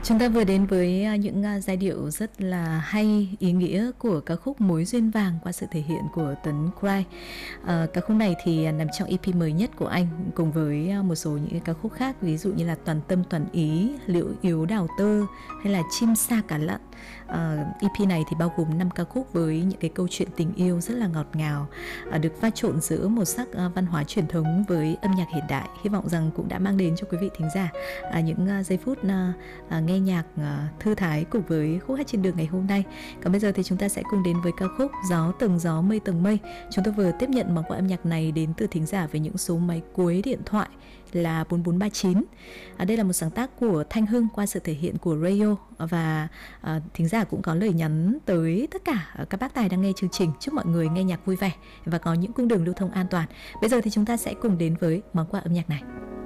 Chúng ta vừa đến với những giai điệu rất là hay, ý nghĩa của ca khúc Mối duyên vàng qua sự thể hiện của Tuấn Cry. Ca khúc này thì nằm trong EP mới nhất của anh, cùng với một số những ca khúc khác, ví dụ như là Toàn tâm toàn ý, Liễu yếu đào tơ hay là Chim sa cả lận. EP này thì bao gồm 5 ca khúc với những cái câu chuyện tình yêu rất là ngọt ngào, được pha trộn giữa một sắc văn hóa truyền thống với âm nhạc hiện đại. Hy vọng rằng cũng đã mang đến cho quý vị thính giả những giây phút nghe nhạc thư thái cùng với khúc hát trên đường ngày hôm nay. Còn bây giờ thì chúng ta sẽ cùng đến với ca khúc Gió từng gió mây từng mây. Chúng tôi vừa tiếp nhận món quà âm nhạc này đến từ thính giả với những số máy cuối điện thoại là 4439. Đây là một sáng tác của Thanh Hưng qua sự thể hiện của Rayo, và thính giả cũng có lời nhắn tới tất cả các bác tài đang nghe chương trình, chúc mọi người nghe nhạc vui vẻ và có những cung đường lưu thông an toàn. Bây giờ thì chúng ta sẽ cùng đến với món quà âm nhạc này.